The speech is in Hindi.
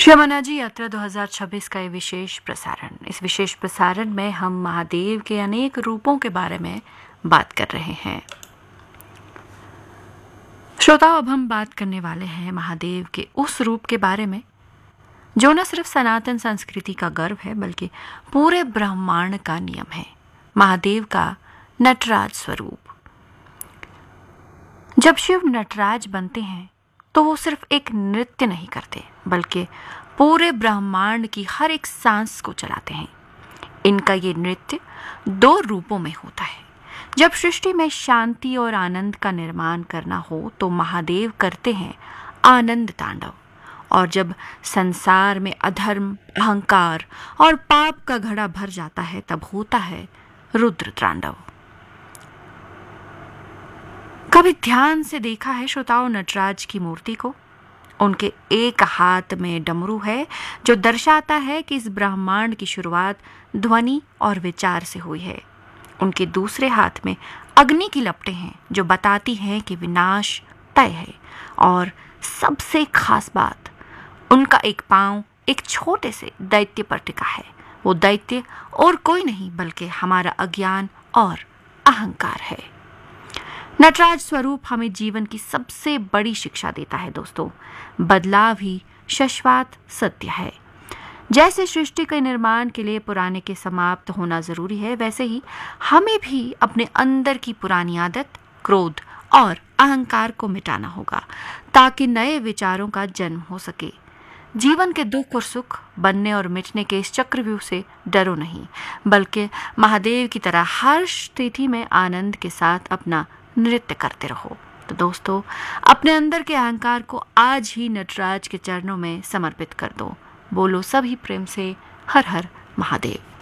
यमुनाजी यात्रा 2026 का ये विशेष प्रसारण। इस विशेष प्रसारण में हम महादेव के अनेक रूपों के बारे में बात कर रहे हैं। श्रोताओं, अब हम बात करने वाले हैं महादेव के उस रूप के बारे में जो न सिर्फ सनातन संस्कृति का गर्व है बल्कि पूरे ब्रह्मांड का नियम है। महादेव का नटराज स्वरूप। जब शिव नटराज बनते हैं तो वो सिर्फ एक नृत्य नहीं करते बल्कि पूरे ब्रह्मांड की हर एक सांस को चलाते हैं। इनका ये नृत्य दो रूपों में होता है। जब सृष्टि में शांति और आनंद का निर्माण करना हो तो महादेव करते हैं आनंद तांडव, और जब संसार में अधर्म, अहंकार और पाप का घड़ा भर जाता है तब होता है रुद्र तांडव। कभी ध्यान से देखा है श्रोताओं नटराज की मूर्ति को? उनके एक हाथ में डमरू है जो दर्शाता है कि इस ब्रह्मांड की शुरुआत ध्वनि और विचार से हुई है। उनके दूसरे हाथ में अग्नि की लपटें हैं जो बताती हैं कि विनाश तय है। और सबसे खास बात, उनका एक पांव एक छोटे से दैत्य पर टिका है। वो दैत्य और कोई नहीं बल्कि हमारा अज्ञान और अहंकार है। नटराज स्वरूप हमें जीवन की सबसे बड़ी शिक्षा देता है दोस्तों। बदलाव ही शाश्वत सत्य है। जैसे सृष्टि के निर्माण के लिए पुराने के समाप्त होना जरूरी है, वैसे ही हमें भी अपने अंदर की पुरानी आदत, क्रोध और अहंकार को मिटाना होगा ताकि नए विचारों का जन्म हो सके। जीवन के दुख और सुख, बनने और मिटने के इस चक्रव्यूह से डरो नहीं बल्कि महादेव की तरह हर स्थिति में आनंद के साथ अपना नृत्य करते रहो। तो दोस्तों, अपने अंदर के अहंकार को आज ही नटराज के चरणों में समर्पित कर दो। बोलो सभी प्रेम से हर हर महादेव।